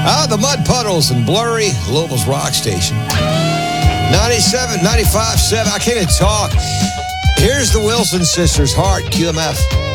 The Mud Puddles and Blurry, Louisville's rock station. 97, 95, 7. I can't even talk. Here's the Wilson Sisters, Heart, QMF.